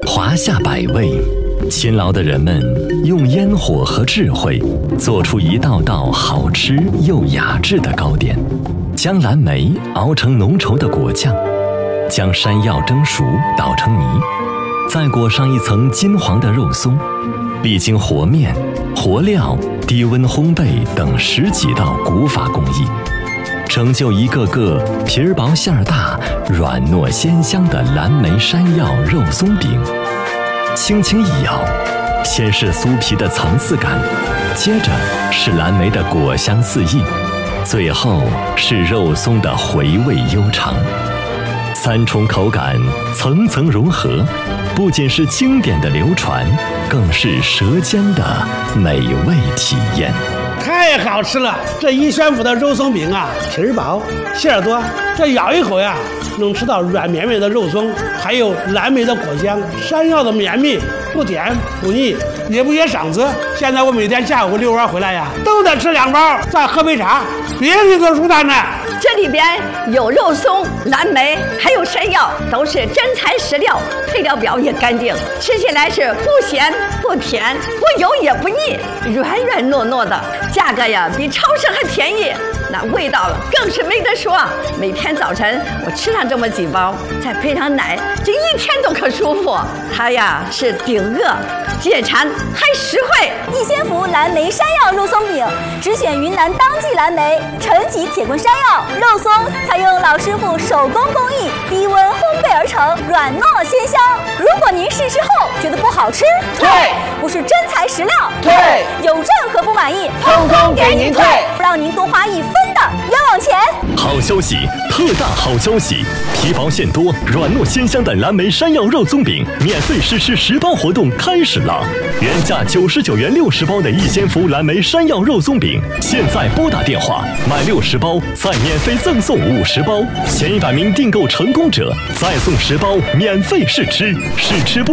华夏百味，勤劳的人们用烟火和智慧做出一道道好吃又雅致的糕点，将蓝莓熬成浓稠的果酱，将山药蒸熟捣成泥，再裹上一层金黄的肉松，历经和面、和料、低温烘焙等10几道古法工艺，成就一个个皮儿薄馅儿大、软糯鲜香的蓝莓山药肉松饼。轻轻一咬，先是酥皮的层次感，接着是蓝莓的果香四溢，最后是肉松的回味悠长。3重口感层层融合，不仅是经典的流传，更是舌尖的美味体验。 太好吃了！这一宣府的肉松饼啊，皮儿薄，馅儿多，这咬一口呀，能吃到软绵绵的肉松，还有蓝莓的果香，山药的绵密，不甜不腻，也不噎嗓子。现在我每天下午遛弯回来呀，都得吃2包，再喝杯茶，别提多舒坦呢。 这里边有肉松、蓝莓，还有山药，都是真材实料，配料表也干净，吃起来是不咸不甜不油也不腻，软软糯糯的，价格呀比超市还便宜，那味道更是没得说。每天早晨我吃上这么几包，再配上奶，这一天都可舒服。它呀是顶饿、解馋还实惠。 逸仙福蓝莓山药肉松饼，只选云南当季蓝莓、陈吉铁棍山药。肉松采用老师傅手工工艺，低温烘焙而成，软糯鲜香。如果您试吃后觉得不好吃， 退； 不是真材实料， 退； 有任何不满意， 通通给您退， 让您多花1分的冤枉钱。 好消息，特大好消息！皮薄馅多、软糯鲜香的蓝莓山药肉松饼免费试吃10包活动开始了！原价99元60包的逸仙福蓝莓山药肉松饼，现在拨打电话买60包，再免费赠送50包，前100名订购成功者再送10包免费试吃，试吃不